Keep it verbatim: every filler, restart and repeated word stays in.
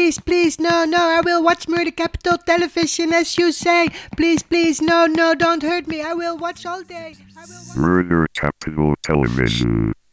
please, please, no, no, I will watch Murder Capital Television as you say. Please, please, no, no, don't hurt me. I will watch all day. I will watch- Murder Capital Television.